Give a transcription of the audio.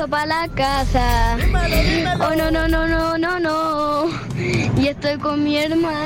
camino para la casa. Dímelo, dímelo. Oh, no, no, no, no, no, no. Y estoy con mi hermana.